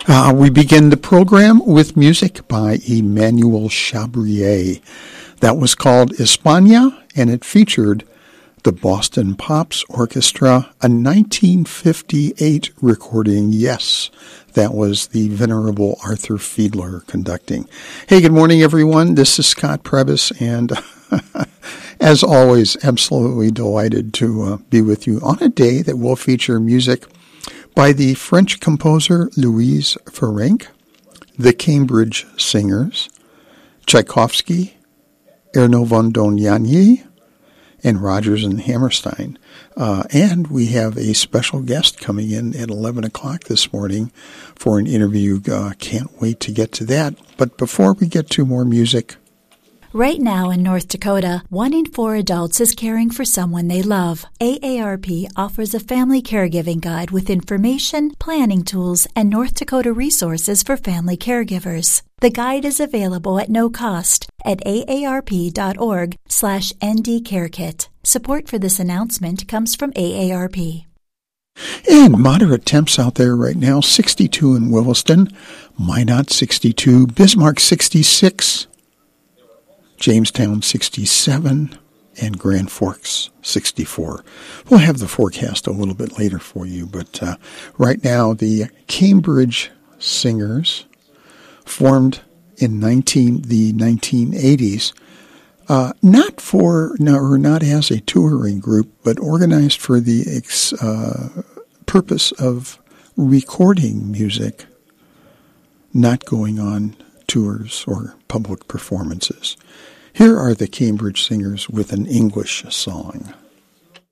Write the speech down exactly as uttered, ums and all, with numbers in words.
Uh, we begin the program with music by Emmanuel Chabrier. That was called España, and it featured the Boston Pops Orchestra, a nineteen fifty-eight recording. Yes, that was the venerable Arthur Fiedler conducting. Hey, good morning, everyone. This is Scott Prebys, and as always, absolutely delighted to uh, be with you on a day that will feature music by the French composer Louise Ferenc, the Cambridge Singers, Tchaikovsky, Erno von Dohnanyi, and Rodgers and Hammerstein. Uh, and we have a special guest coming in at eleven o'clock this morning for an interview. Uh, can't wait to get to that. But before we get to more music, right now in North Dakota, one in four adults is caring for someone they love. A A R P offers a family caregiving guide with information, planning tools, and North Dakota resources for family caregivers. The guide is available at no cost at aarp.org slash ndcarekit. Support for this announcement comes from A A R P. And moderate temps out there right now, sixty-two in Williston, Minot sixty-two, Bismarck sixty-six, Jamestown sixty-seven, and Grand Forks sixty-four. We'll have the forecast a little bit later for you, but uh, right now the Cambridge Singers, formed in nineteen the nineteen eighties, uh, not for no, or not as a touring group, but organized for the ex, uh, purpose of recording music, not going on tours or public performances. Here are the Cambridge Singers with an English song.